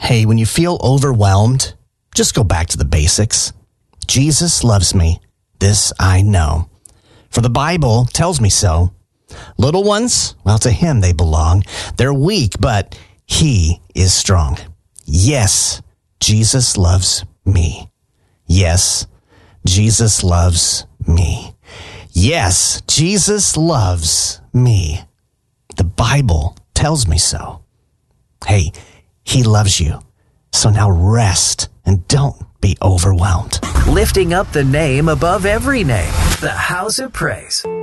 Hey, when you feel overwhelmed, just go back to the basics. Jesus loves me. This I know. For the Bible tells me so. Little ones, well, to him they belong. They're weak, but he is strong. Yes, Jesus loves me. Yes, Jesus loves me. Yes, Jesus loves me. The Bible tells me so. Hey, he loves you. So now rest and don't be overwhelmed. Lifting up the name above every name. The House of Praise.